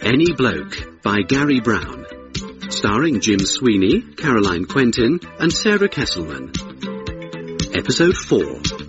Any Bloke by Gary Brown. Starring Jim Sweeney, Caroline Quentin and Sarah Kesselman. Episode 4.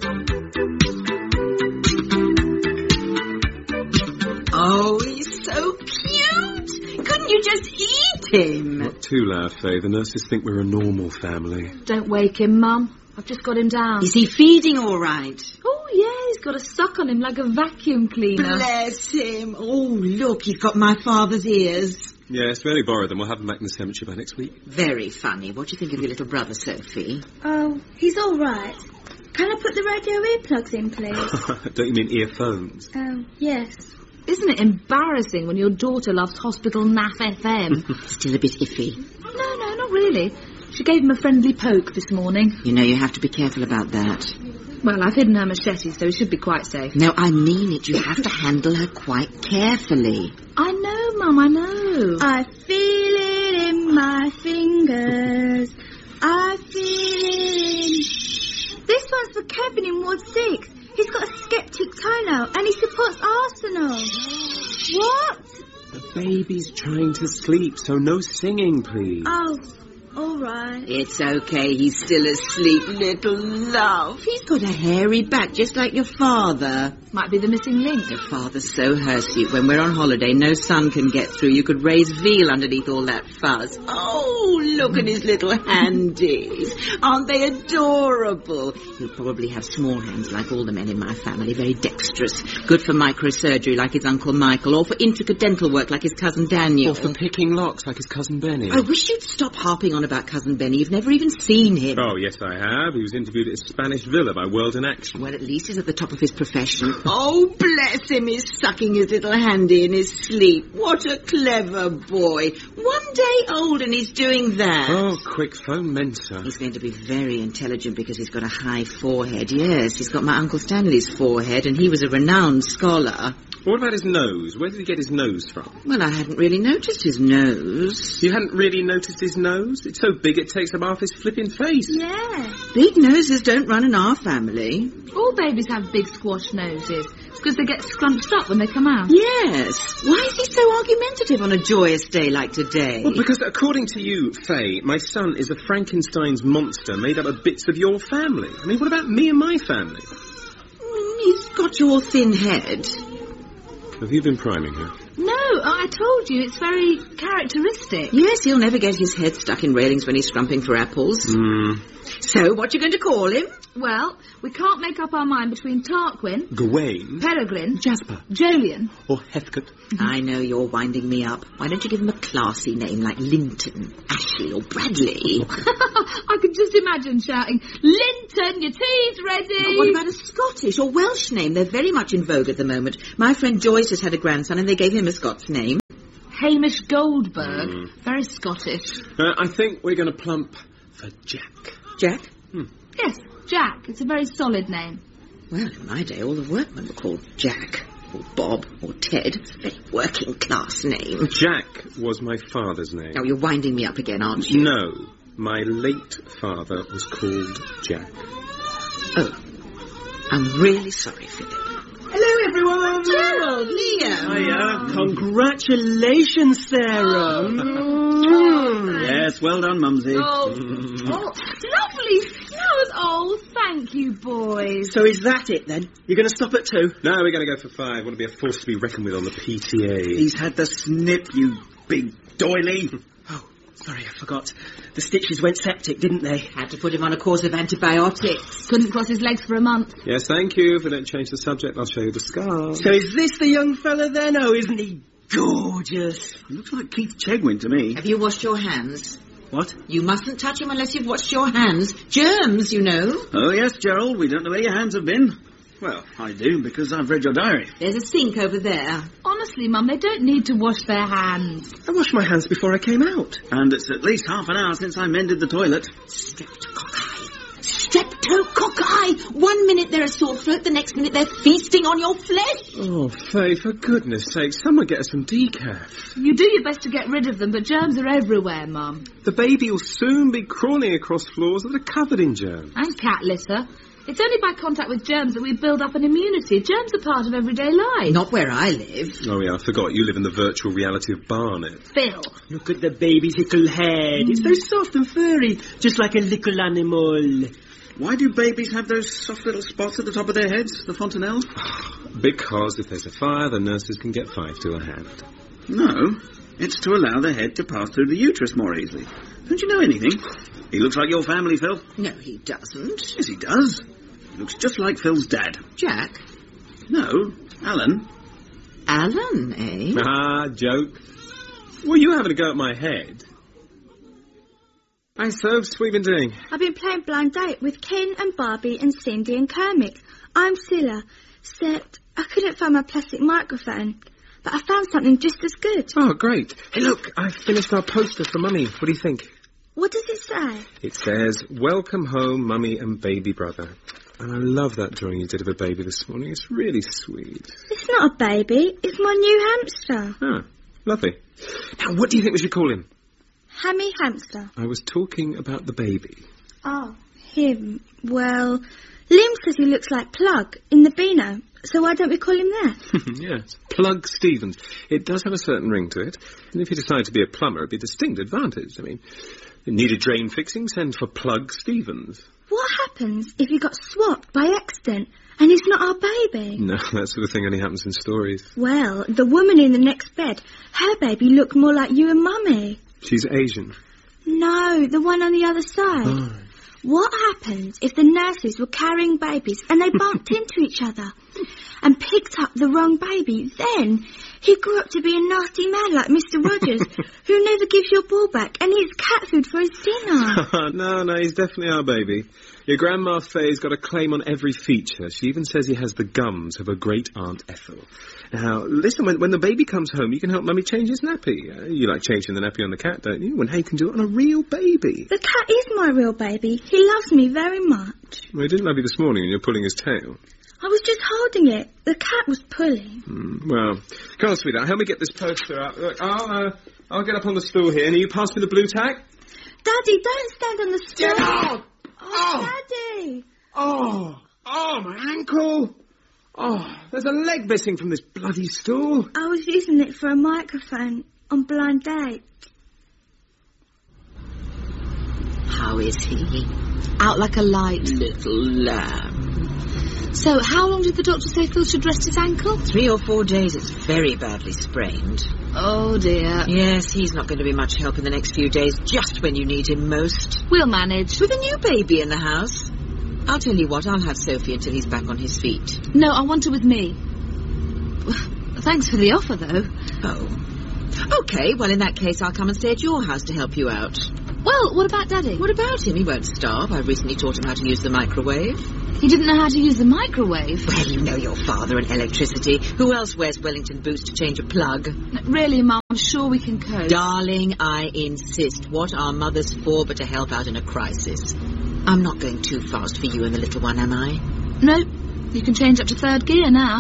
Oh, he's so cute. Couldn't you just eat him? Not too loud, Faye. The nurses think we're a normal family. Don't wake him, Mum. I've just got him down. Is he feeding all right? Oh, yeah, he's got a suck on him like a vacuum cleaner. Bless him. Oh, look, he's got my father's ears. Yes, we only borrowed them. We'll have them back in the cemetery by next week. Very funny. What do you think of your little brother, Sophie? Oh, he's all right. Can I put the radio earplugs in, please? Don't you mean earphones? Oh, yes. Isn't it embarrassing when your daughter loves Hospital NAF FM? Still a bit iffy. No, not really. She gave him a friendly poke this morning. You know, you have to be careful about that. Well, I've hidden her machete, so he should be quite safe. No, I mean it. You have to handle her quite carefully. I know, Mum, I know. I feel it in my fingers. I feel it in... This one's for Kevin in Ward 6. He's got a sceptic toe now, and he supports Arsenal. What? The baby's trying to sleep, so no singing, please. Oh, all right. It's okay. He's still asleep, little love. He's got a hairy back, just like your father. Might be the missing link. Your father's so hirsute. When we're on holiday, no sun can get through. You could raise veal underneath all that fuzz. Oh, look at his little handies. Aren't they adorable? He'll probably have small hands like all the men in my family, very dexterous. Good for microsurgery like his Uncle Michael, or for intricate dental work like his cousin Daniel. Or for picking locks like his cousin Benny. I wish you'd stop harping on about cousin Benny. You've never even seen him. Oh, yes, I have. He was interviewed at his Spanish villa by World in Action. Well, at least he's at the top of his profession. Oh, bless him, he's sucking his little handy in his sleep. What a clever boy. 1 day old and he's doing that. Oh, quick, phone Mensa. He's going to be very intelligent because he's got a high forehead. Yes, he's got my Uncle Stanley's forehead, and he was a renowned scholar. What about his nose? Where did he get his nose from? Well, I hadn't really noticed his nose. You hadn't really noticed his nose? It's so big it takes up half his flipping face. Yeah. Big noses don't run in our family. All babies have big squash noses. It's because they get scrunched up when they come out. Yes. Why is he so argumentative on a joyous day like today? Well, because according to you, Faye, my son is a Frankenstein's monster made up of bits of your family. I mean, what about me and my family? He's got your thin head. Have you been priming her? No, I told you, it's very characteristic. Yes, he'll never get his head stuck in railings when he's scrumping for apples. So, what you going to call him? Well, we can't make up our mind between Tarquin, Gawain, Peregrine, Jasper, Jolyon. or Heathcote. I know you're winding me up. Why don't you give him a classy name like Linton, Ashley, or Bradley? I could just imagine shouting, Linton, your tea's ready! But what about a Scottish or Welsh name? They're very much in vogue at the moment. My friend Joyce has had a grandson and they gave him a Scots name. Hamish Goldberg. Very Scottish. I think we're going to plump for Jack. Jack? Yes, Jack. It's a very solid name. Well, in my day, all the workmen were called Jack, or Bob, or Ted. It's a very working class name. Jack was my father's name. Oh, you're winding me up again, aren't you? No, my late father was called Jack. Oh, I'm really sorry, Philip. Hello, everyone. Gerald, Liam. Hiya. Congratulations, Sarah. Yes, well done, Mumsy. Oh, lovely flowers. Oh, thank you, boys. So is that it, then? You're going to stop at 2? No, we're going to go for 5. Want to be a force to be reckoned with on the PTA. He's had the snip, you big doily. Oh, sorry, I forgot. The stitches went septic, didn't they? Had to put him on a course of antibiotics. Couldn't cross his legs for a month. Yes, thank you. If we don't change the subject, I'll show you the scar. So is this the young fella, then? Oh, isn't he gorgeous? He looks like Keith Chegwin to me. Have you washed your hands? What? You mustn't touch him unless you've washed your hands. Germs, you know. Oh, yes, Gerald, we don't know where your hands have been. Well, I do, because I've read your diary. There's a sink over there. Honestly, Mum, they don't need to wash their hands. I washed my hands before I came out. And it's at least half an hour since I mended the toilet. Streptococci. Streptococci! 1 minute they're a sore throat, the next minute they're feasting on your flesh. Oh, Faye, for goodness sake, someone get us some decaf. You do your best to get rid of them, but germs are everywhere, Mum. The baby will soon be crawling across floors that are covered in germs. And cat litter. It's only by contact with germs that we build up an immunity. Germs are part of everyday life. Not where I live. Oh, yeah, I forgot. You live in the virtual reality of Barnet. Phil. Look at the baby's little head. It's so soft and furry, just like a little animal. Why do babies have those soft little spots at the top of their heads, the fontanelles? Because if there's a fire, the nurses can get 5 to a hand. No, it's to allow the head to pass through the uterus more easily. Don't you know anything? He looks like your family, Phil. No, he doesn't. Yes, he does. He looks just like Phil's dad. Jack? No, Alan. Alan, eh? Ah, joke. Well, you having a go at my head? Hi, Sobs. What have you been doing? I've been playing blind date with Ken and Barbie and Cindy and Kermit. I'm Scylla, except I couldn't find my plastic microphone, but I found something just as good. Oh, great. Hey, look, I've finished our poster for Mummy. What do you think? What does it say? It says, "Welcome home, Mummy and baby brother." And I love that drawing you did of a baby this morning. It's really sweet. It's not a baby, it's my new hamster. Ah, lovely. Now, what do you think we should call him? Hammy Hamster. I was talking about the baby. Oh, him. Well, Lim says he looks like Plug in the Beano, so why don't we call him that? Yes, Plug Stevens. It does have a certain ring to it. And if you decide to be a plumber, it'd be a distinct advantage. I mean, you need a drain fixing, send for Plug Stevens. What happens if he got swapped by accident and he's not our baby? No, that sort of thing only happens in stories. Well, the woman in the next bed, her baby looked more like you and Mummy. She's Asian. No, the one on the other side. Oh. What happens if the nurses were carrying babies and they bumped into each other and picked up the wrong baby? Then he grew up to be a nasty man like Mr. Rogers, who never gives your ball back and eats cat food for his dinner. No, he's definitely our baby. Your Grandma Faye's got a claim on every feature. She even says he has the gums of her great-aunt Ethel. Now, listen, when the baby comes home, you can help Mummy change his nappy. You like changing the nappy on the cat, don't you? Well, hey, you can do it on a real baby. The cat is my real baby. He loves me very much. Well, he didn't love you this morning when you were pulling his tail. I was just holding it. The cat was pulling. Well, come on, sweetheart, help me get this poster up. Look, I'll get up on the stool here, and you pass me the blue tack? Daddy, don't stand on the stool. Get out! Oh, Daddy! Oh, my ankle! Oh, there's a leg missing from this bloody stool. I was using it for a microphone on Blind Date. How is he? Out like a light. Little lamb. So, how long did the doctor say Phil should rest his ankle? 3 or 4 days. It's very badly sprained. Oh, dear. Yes, he's not going to be much help in the next few days, just when you need him most. We'll manage. With a new baby in the house. I'll tell you what, I'll have Sophie until he's back on his feet. No, I want her with me. Thanks for the offer, though. Oh. OK, well, in that case, I'll come and stay at your house to help you out. Well, what about Daddy? What about him? He won't starve. I recently taught him how to use the microwave. He didn't know how to use the microwave. Well, you know your father and electricity. Who else wears Wellington boots to change a plug? Really, Mum, I'm sure we can cope. Darling, I insist. What are mothers for but to help out in a crisis? I'm not going too fast for you and the little one, am I? No, you can change up to 3rd gear now.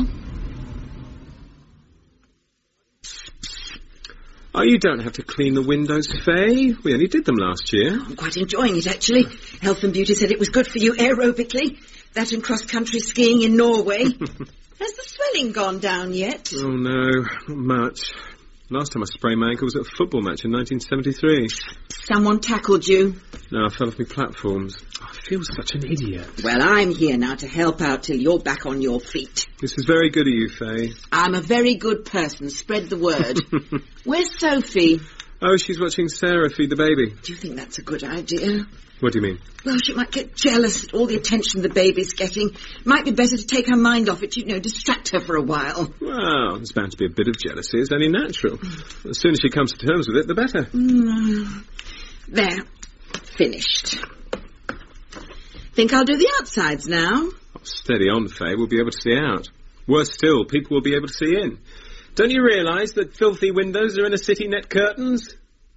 Oh, you don't have to clean the windows, Faye. We only did them last year. I'm quite enjoying it, actually. Health and Beauty said it was good for you aerobically. That and cross-country skiing in Norway. Has the swelling gone down yet? Oh, no, not much. Last time I sprained my ankle was at a football match in 1973. Someone tackled you. No, I fell off my platforms. I feel such an idiot. Well, I'm here now to help out till you're back on your feet. This is very good of you, Faye. I'm a very good person. Spread the word. Where's Sophie? Oh, she's watching Sarah feed the baby. Do you think that's a good idea? What do you mean? Well, she might get jealous at all the attention the baby's getting. Might be better to take her mind off it, distract her for a while. Well, there's bound to be a bit of jealousy. It's only natural. As soon as she comes to terms with it, the better. There. Finished. Think I'll do the outsides now? Oh, steady on, Faye. We'll be able to see out. Worse still, people will be able to see in. Don't you realise that filthy windows are inner city net curtains?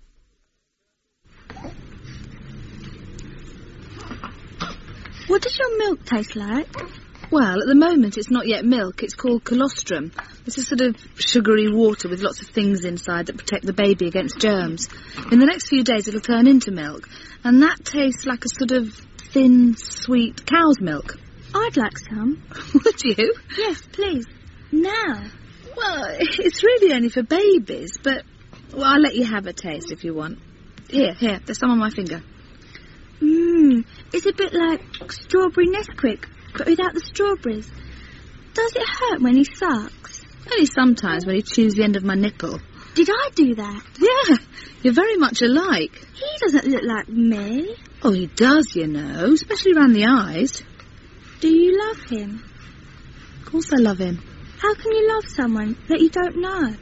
What does your milk taste like? Well, at the moment it's not yet milk. It's called colostrum. It's a sort of sugary water with lots of things inside that protect the baby against germs. In the next few days it'll turn into milk, and that tastes like a sort of thin, sweet cow's milk. I'd like some. Would you? Yes, please. Now. Well, it's really only for babies, but I'll let you have a taste if you want. Here, there's some on my finger. It's a bit like strawberry Nesquik, but without the strawberries. Does it hurt when he sucks? Only sometimes when he chews the end of my nipple. Did I do that? Yeah, you're very much alike. He doesn't look like me. Oh, he does, you know, especially around the eyes. Do you love him? Of course I love him. How can you love someone that you don't know?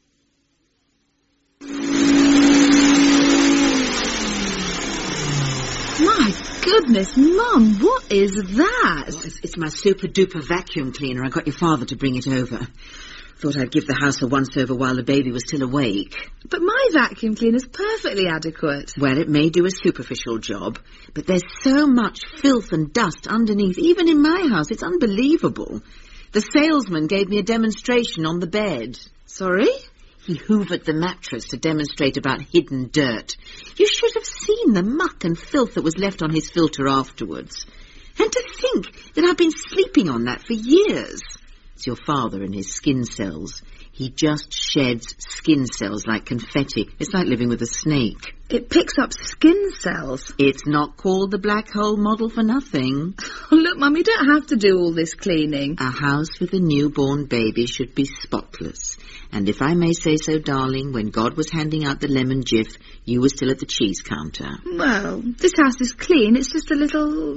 My goodness, Mum, what is that? Oh, it's my super-duper vacuum cleaner. I got your father to bring it over. Thought I'd give the house a once-over while the baby was still awake. But my vacuum cleaner's perfectly adequate. Well, it may do a superficial job, but there's so much filth and dust underneath, even in my house. It's unbelievable. The salesman gave me a demonstration on the bed. Sorry? He hoovered the mattress to demonstrate about hidden dirt. You should have seen the muck and filth that was left on his filter afterwards. And to think that I've been sleeping on that for years. It's your father and his skin cells. He just sheds skin cells like confetti. It's like living with a snake. It picks up skin cells. It's not called the black hole model for nothing. Oh, look, Mum, you don't have to do all this cleaning. A house with a newborn baby should be spotless. And if I may say so, darling, when God was handing out the lemon jiff, you were still at the cheese counter. Well, this house is clean. It's just a little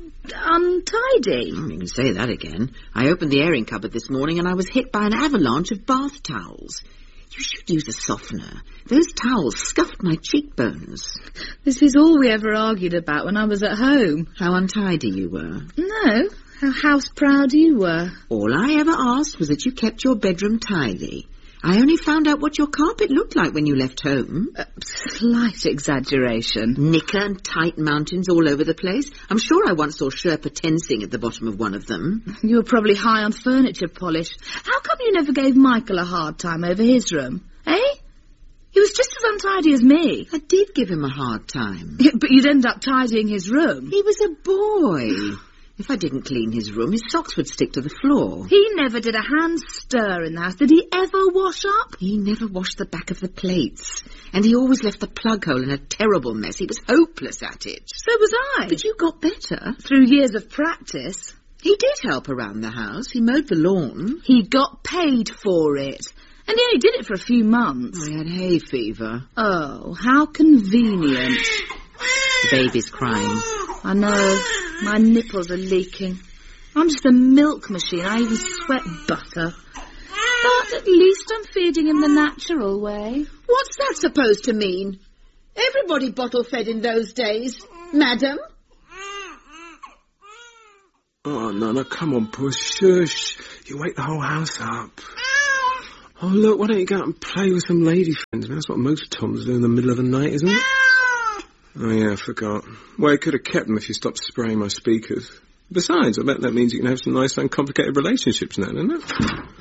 untidy. Oh, you can say that again. I opened the airing cupboard this morning and I was hit by an avalanche of bath towels. You should use a softener. Those towels scuffed my cheekbones. This is all we ever argued about when I was at home. How untidy you were. No, how house-proud you were. All I ever asked was that you kept your bedroom tidy. I only found out what your carpet looked like when you left home. Slight exaggeration. Knicker and tight mountains all over the place. I'm sure I once saw Sherpa Tenzing at the bottom of one of them. You were probably high on furniture polish. How come you never gave Michael a hard time over his room? Eh? He was just as untidy as me. I did give him a hard time. But you'd end up tidying his room. He was a boy. If I didn't clean his room, his socks would stick to the floor. He never did a hand stir in the house. Did he ever wash up? He never washed the back of the plates. And he always left the plug hole in a terrible mess. He was hopeless at it. So was I. But you got better. Through years of practice. He did help around the house. He mowed the lawn. He got paid for it. And he only did it for a few months. I had hay fever. Oh, how convenient. The baby's crying. I know. My nipples are leaking. I'm just a milk machine. I even sweat butter. But at least I'm feeding him the natural way. What's that supposed to mean? Everybody bottle-fed in those days, madam. Oh, Nana, come on, puss. Shush. You wake the whole house up. Oh, look, why don't you go out and play with some lady friends? I mean, that's what most Toms do in the middle of the night, isn't it? Oh, yeah, I forgot. Well, you could have kept them if you stopped spraying my speakers. Besides, I bet that means you can have some nice, uncomplicated relationships now, doesn't it?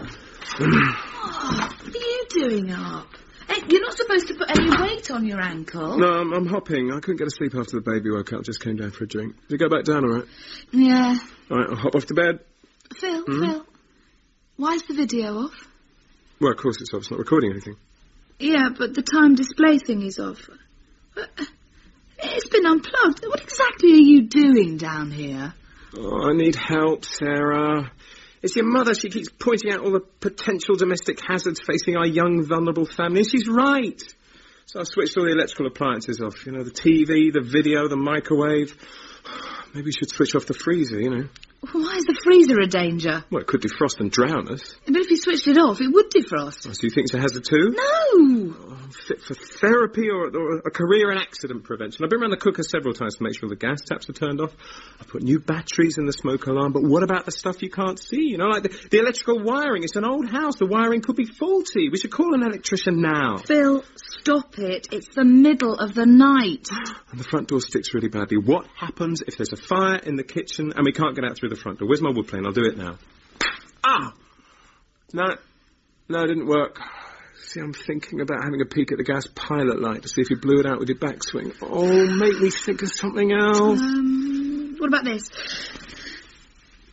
What are you doing up? Hey, you're not supposed to put any weight on your ankle. No, I'm hopping. I couldn't get to sleep after the baby woke up. Just came down for a drink. Did you go back down all right? Yeah. All right, I'll hop off to bed. Phil, why's the video off? Well, of course it's off. It's not recording anything. Yeah, but the time display thing is off. It's been unplugged. What exactly are you doing down here? Oh, I need help, Sarah. It's your mother. She keeps pointing out all the potential domestic hazards facing our young, vulnerable family. And she's right. So I've switched all the electrical appliances off. You know, the TV, the video, the microwave. Maybe we should switch off the freezer, you know. Why is the freezer a danger? Well, it could defrost and drown us. But if you switched it off, it would defrost. Oh, so you think it's a hazard too? No! Oh, I'm fit for therapy or a career in accident prevention. I've been around the cooker several times to make sure the gas taps are turned off. I put new batteries in the smoke alarm. But what about the stuff you can't see? You know, like the electrical wiring. It's an old house. The wiring could be faulty. We should call an electrician now. Phil, stop it. It's the middle of the night. And the front door sticks really badly. What happens if there's a fire in the kitchen and we can't get out through the front door? Where's my wood plane? I'll do it now. Ah! No, it didn't work. See, I'm thinking about having a peek at the gas pilot light to see if you blew it out with your backswing. Oh, make me think of something else. What about this?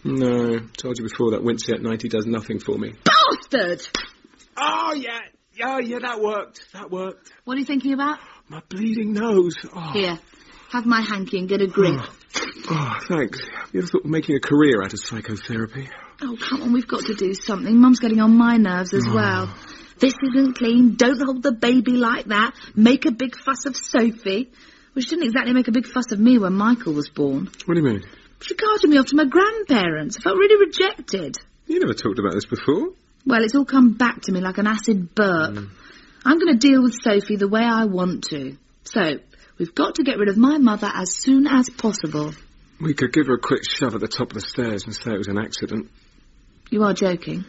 No, told you before that Wincy at 90 does nothing for me. Bastard! Oh, yeah, that worked. What are you thinking about? My bleeding nose. Oh. Here, have my hanky and get a grip. Oh, thanks. You ever thought of making a career out of psychotherapy? Oh, come on, we've got to do something. Mum's getting on my nerves as well. This isn't clean. Don't hold the baby like that. Make a big fuss of Sophie. Well, she didn't exactly make a big fuss of me when Michael was born. What do you mean? She carted me off to my grandparents. I felt really rejected. You never talked about this before. Well, it's all come back to me like an acid burp. I'm going to deal with Sophie the way I want to. So, we've got to get rid of my mother as soon as possible. We could give her a quick shove at the top of the stairs and say it was an accident. You are joking?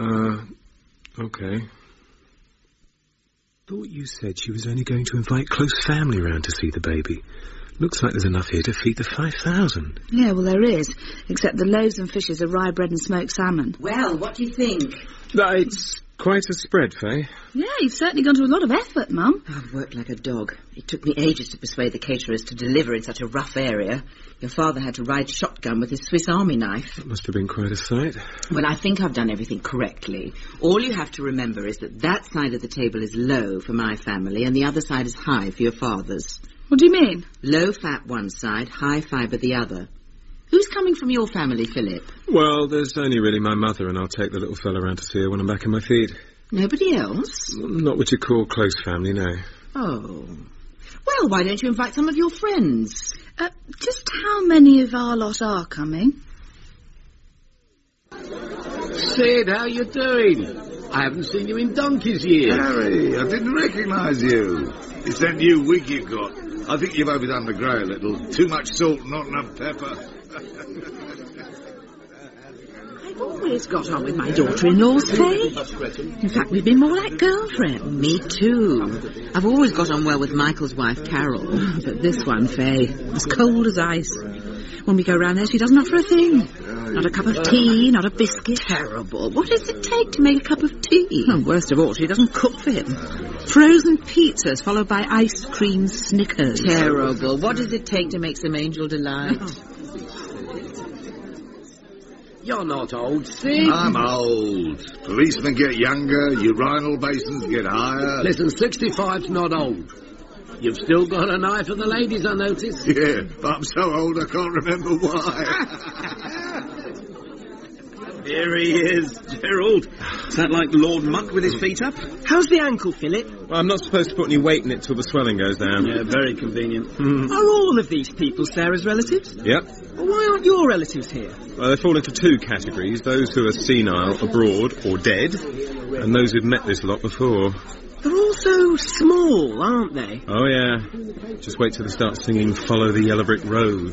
Okay. Thought you said she was only going to invite close family round to see the baby. Looks like there's enough here to feed the 5,000. Yeah, well, there is. Except the loaves and fishes are rye bread and smoked salmon. Well, what do you think? It's quite a spread, Faye. Yeah, you've certainly gone to a lot of effort, Mum. I've worked like a dog. It took me ages to persuade the caterers to deliver in such a rough area. Your father had to ride shotgun with his Swiss Army knife. That must have been quite a sight. Well, I think I've done everything correctly. All you have to remember is that side of the table is low for my family and the other side is high for your father's. What do you mean? Low fat one side, high fibre the other. Who's coming from your family, Philip? Well, there's only really my mother, and I'll take the little fella round to see her when I'm back on my feet. Nobody else? Not what you call close family, no. Oh. Well, why don't you invite some of your friends? Just how many of our lot are coming? Sid, how you doing? I haven't seen you in donkey's years. Harry, I didn't recognise you. It's that new wig you've got. I think you've overdone the grey a little. Too much salt, not enough pepper. I've always got on with my daughter-in-law's, Faye. In fact, we've been more like girlfriends. Me too. I've always got on well with Michael's wife, Carol. But this one, Faye, as cold as ice. When we go round there, she doesn't offer a thing. Not a cup of tea, not a biscuit. Terrible. What does it take to make a cup of tea? And worst of all, she doesn't cook for him. Frozen pizzas followed by ice cream Snickers. Terrible. What does it take to make some angel delight? You're not old, Sid. I'm old. Policemen get younger, urinal basins get higher. Listen, 65's not old. You've still got an eye for the ladies, I notice. Yeah, but I'm so old I can't remember why. Here he is, Gerald. Is that like Lord Muck with his feet up? How's the ankle, Philip? Well, I'm not supposed to put any weight in it till the swelling goes down. Yeah, very convenient. Are all of these people Sarah's relatives? Yep. Well, why aren't your relatives here? Well, they fall into two categories. Those who are senile, abroad, or dead, and those who've met this lot before. They're all so small, aren't they? Oh, yeah. Just wait till they start singing Follow the Yellow Brick Road.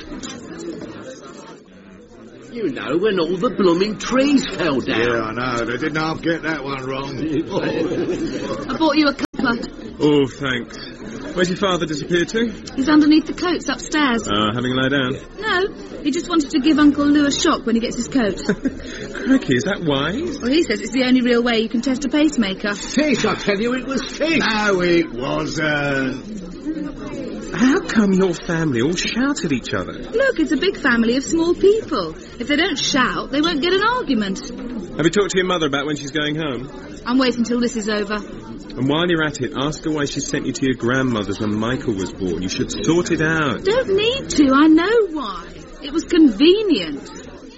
You know, when all the blooming trees fell down. Yeah, I know. They didn't half get that one wrong. I bought you a cuppa. Oh, thanks. Where's your father disappeared to? He's underneath the coats upstairs. Having a lie down? No, he just wanted to give Uncle Lou a shock when he gets his coat. Crikey, is that wise? Well, he says it's the only real way you can test a pacemaker. Fish, I tell you, it was fish. No, it wasn't. How come your family all shout at each other? Look, it's a big family of small people. If they don't shout, they won't get an argument. Have you talked to your mother about when she's going home? I'm waiting till this is over. And while you're at it, ask her why she sent you to your grandmother's when Michael was born. You should sort it out. Don't need to, I know why. It was convenient.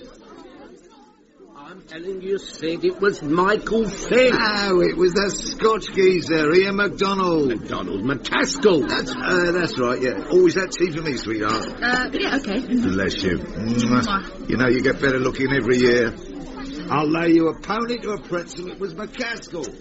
I'm telling you, Sid, it was Michael Finn. No, it was that Scotch geezer, Ian MacDonald. Donald McCaskill. That's right, yeah. Always that tea for me, sweetheart. Yeah, okay. Bless you. You know, you get better looking every year. I'll lay you a pony to a pretzel. It was McCaskill.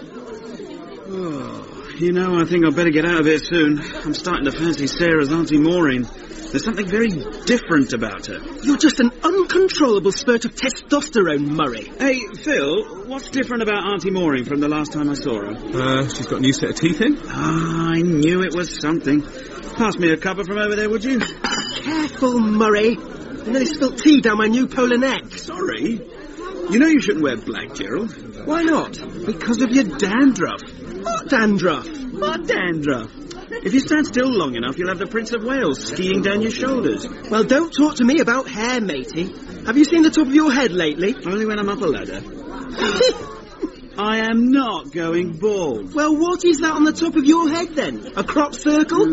Oh, you know, I think I'd better get out of here soon. I'm starting to fancy Sarah's Auntie Maureen. There's something very different about her. You're just an uncontrollable spurt of testosterone, Murray. Hey, Phil, what's different about Auntie Maureen from the last time I saw her? She's got a new set of teeth in. I knew it was something. Pass me a cuppa from over there, would you? Careful, Murray. You nearly spilt tea down my new polar neck. Sorry. You know you shouldn't wear black, Gerald. Why not? Because of your dandruff. What dandruff? What dandruff? If you stand still long enough, you'll have the Prince of Wales skiing down your shoulders. Well, don't talk to me about hair, matey. Have you seen the top of your head lately? Only when I'm up a ladder. I am not going bald. Well, what is that on the top of your head, then? A crop circle?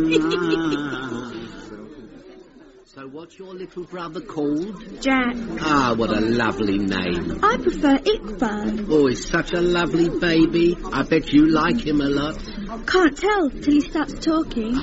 So what's your little brother called? Jack. Ah, what a lovely name. I prefer Iqbal. Oh, he's such a lovely baby. I bet you like him a lot. Can't tell till he starts talking.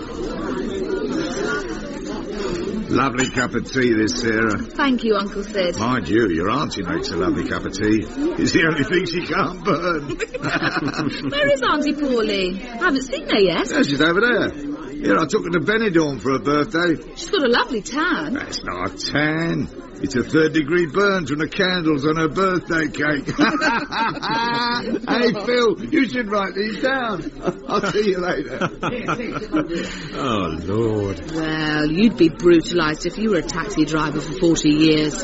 Lovely cup of tea, this, Sarah. Thank you, Uncle Sid. Mind you, your auntie makes a lovely cup of tea. It's the only thing she can't burn. Where is Auntie Pauline? I haven't seen her yet. Yeah, she's over there. Here, I took her to Benidorm for her birthday. She's got a lovely tan. That's not a tan. It's a third-degree burn from the candles on her birthday cake. Hey, Phil, you should write these down. I'll see you later. Oh, Lord. Well, you'd be brutalised if you were a taxi driver for 40 years.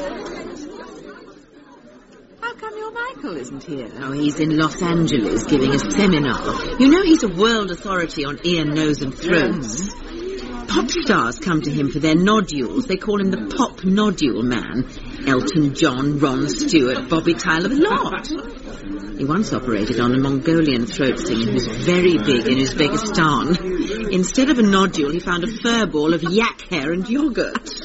How come your Michael isn't here? Oh, he's in Los Angeles giving a seminar. You know he's a world authority on ear, nose and throats. Yes. Pop stars come to him for their nodules. They call him the pop nodule man. Elton John, Ron Stewart, Bobby Tyler, a lot. He once operated on a Mongolian throat singer who's very big in Uzbekistan. Instead of a nodule, he found a fur ball of yak hair and yogurt.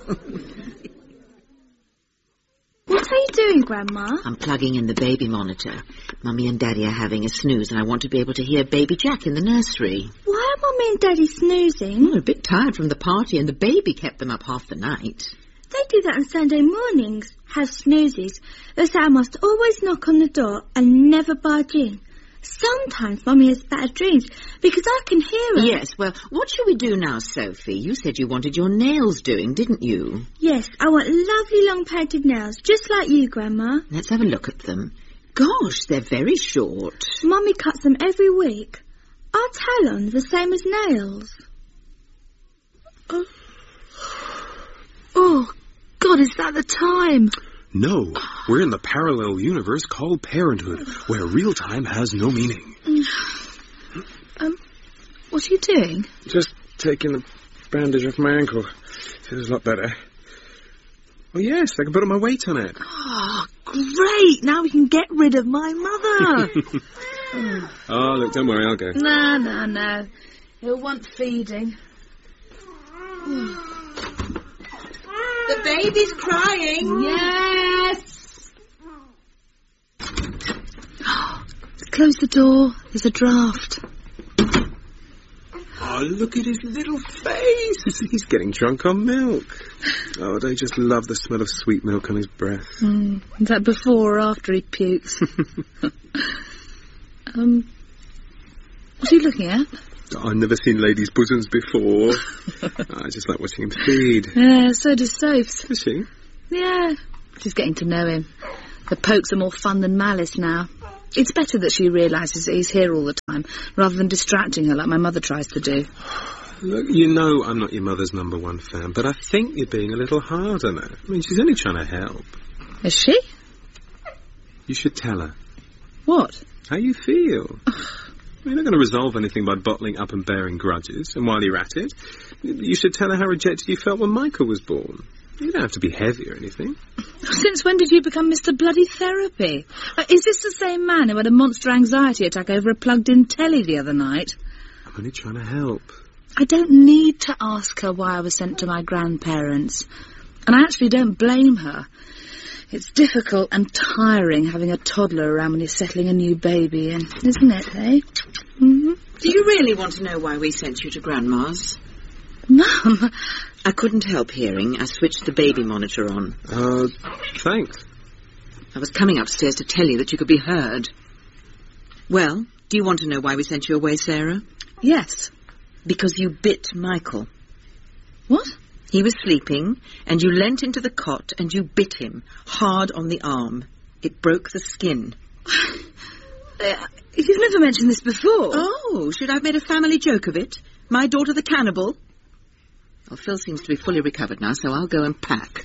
What are you doing, Grandma? I'm plugging in the baby monitor. Mummy and Daddy are having a snooze, and I want to be able to hear baby Jack in the nursery. Why are Mummy and Daddy snoozing? They're a bit tired from the party, and the baby kept them up half the night. They do that on Sunday mornings, have snoozes. They say I must always knock on the door and never barge in. Sometimes Mummy has bad dreams because I can hear her. Yes, well, what shall we do now, Sophie? You said you wanted your nails doing, didn't you? Yes, I want lovely long painted nails, just like you, Grandma. Let's have a look at them. Gosh, they're very short. Mummy cuts them every week. Are talons the same as nails? Oh, God, is that the time? No, we're in the parallel universe called Parenthood, where real time has no meaning. What are you doing? Just taking the bandage off my ankle. Feels a lot better. Oh, yes, I can put my weight on it. Oh, great! Now we can get rid of my mother. Oh, look, don't worry, I'll go. No. He'll want feeding. The baby's crying. Yes! Close the door. There's a draft. Oh, look at his little face. He's getting drunk on milk. Oh, don't you just love the smell of sweet milk on his breath? Is that before or after he pukes? What are you looking at? I've never seen ladies' bosoms before. I just like watching him feed. Yeah, so does Soph's. Is she? Yeah, she's getting to know him. The pokes are more fun than malice now. It's better that she realises that he's here all the time, rather than distracting her like my mother tries to do. Look, you know I'm not your mother's #1 fan, but I think you're being a little hard on her. I mean, she's only trying to help. Is she? You should tell her. What? How you feel. You're not going to resolve anything by bottling up and bearing grudges, and while you're at it, you should tell her how rejected you felt when Michael was born. You don't have to be heavy or anything. Since when did you become Mr. Bloody Therapy? Is this the same man who had a monster anxiety attack over a plugged-in telly the other night? I'm only trying to help. I don't need to ask her why I was sent to my grandparents. And I actually don't blame her. It's difficult and tiring having a toddler around when you're settling a new baby in, isn't it, eh? Mm-hmm. Do you really want to know why we sent you to Grandma's? Mum, I couldn't help hearing. I switched the baby monitor on. Thanks. I was coming upstairs to tell you that you could be heard. Well, do you want to know why we sent you away, Sarah? Yes. Because you bit Michael. What? He was sleeping, and you leant into the cot and you bit him, hard on the arm. It broke the skin. You've never mentioned this before. Oh, should I have made a family joke of it? My daughter the cannibal? Well, Phil seems to be fully recovered now, so I'll go and pack.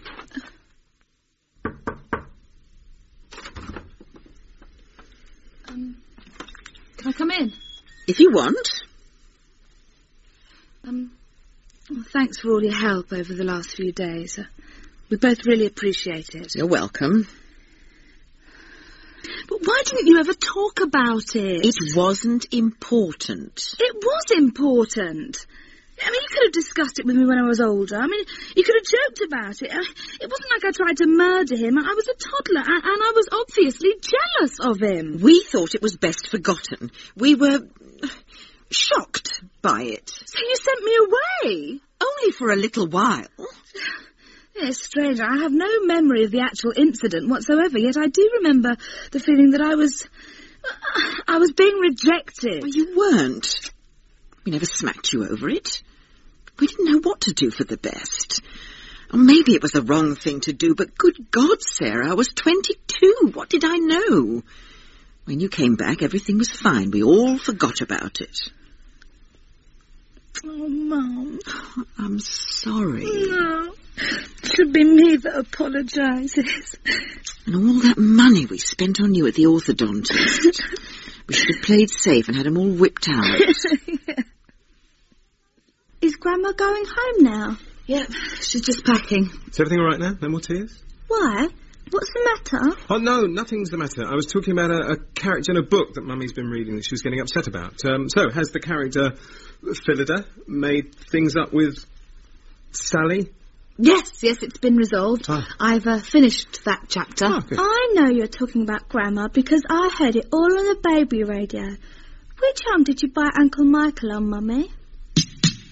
Can I come in? If you want. Well, thanks for all your help over the last few days. We both really appreciate it. You're welcome. But why didn't you ever talk about it? It wasn't important. It was important. I mean, you could have discussed it with me when I was older. I mean, you could have joked about it. It wasn't like I tried to murder him. I was a toddler, and I was obviously jealous of him. We thought it was best forgotten. We were shocked by it. So you sent me away? Only for a little while. It's strange. I have no memory of the actual incident whatsoever, yet I do remember the feeling that I was being rejected. Well, you weren't. We never smacked you over it. We didn't know what to do for the best. Or maybe it was the wrong thing to do, but good God, Sarah, I was 22. What did I know? When you came back, everything was fine. We all forgot about it. Oh, Mum. I'm sorry. No. It should be me that apologises. And all that money we spent on you at the orthodontist. We should have played safe and had them all whipped out. Yeah. Is Grandma going home now? Yep, she's just packing. Is everything all right now? No more tears? Why? What's the matter? Oh, no, nothing's the matter. I was talking about a character in a book that Mummy's been reading that she was getting upset about. So, has the character, Phillida, made things up with Sally? Yes, it's been resolved. I've finished that chapter. Oh, good. I know you're talking about Grandma because I heard it all on the baby radio. Which arm did you buy Uncle Michael on, Mummy?